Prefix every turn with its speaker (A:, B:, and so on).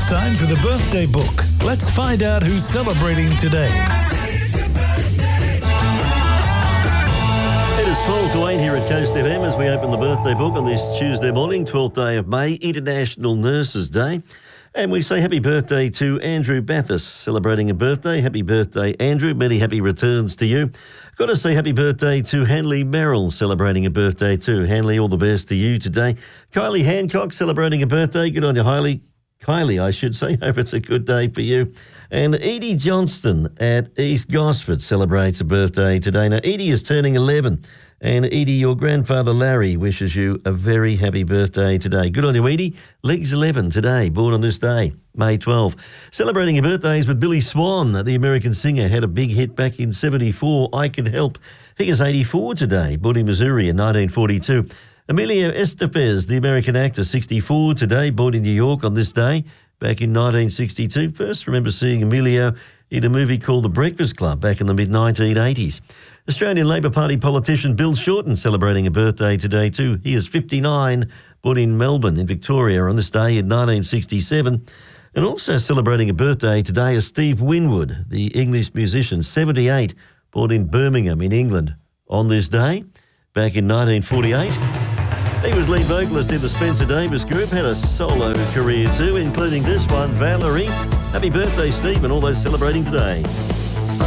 A: It's time for the birthday book. Let's find out who's celebrating today.
B: It is 12 to 8 here at Coast FM as we open the birthday book on this Tuesday morning, 12th day of May, International Nurses Day. And we say happy birthday to Andrew Bathurst, celebrating a birthday. Happy birthday, Andrew. Many happy returns to you. Got to say happy birthday to Hanley Merrill, celebrating a birthday too. Hanley, all the best to you today. Kylie Hancock, celebrating a birthday. Good on you, Kylie, I should say. Hope it's a good day for you. And Edie Johnston at East Gosford celebrates a birthday today. Now, Edie is turning 11. And Edie, your grandfather Larry wishes you a very happy birthday today. Good on you, Edie. Legs 11 today, born on this day, May 12. Celebrating your birthdays with Billy Swan, the American singer, had a big hit back in 74, I Can Help. He is 84 today, born in Missouri in 1942. Emilio Estevez, the American actor, 64 today, born in New York on this day, back in 1962. First remember seeing Emilio in a movie called The Breakfast Club back in the mid-1980s. Australian Labor Party politician Bill Shorten celebrating a birthday today too. He is 59, born in Melbourne in Victoria on this day in 1967. And also celebrating a birthday today is Steve Winwood, the English musician, 78, born in Birmingham in England on this day, back in 1948. He was lead vocalist in the Spencer Davis Group, had a solo career too, including this one, Valerie. Happy birthday, Steve, and all those celebrating today.